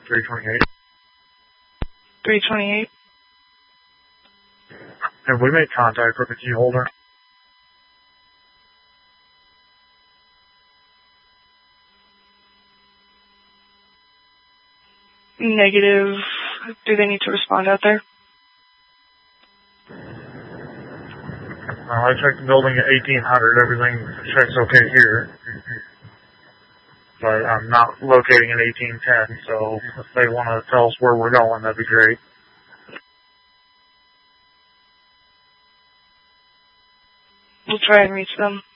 328. 328. Have we made contact with the key holder? Negative. Do they need to respond out there? I checked the building at 1800. Everything checks okay here. But I'm not locating at 1810, so if they want to tell us where we're going, that'd be great. We'll try and reach them.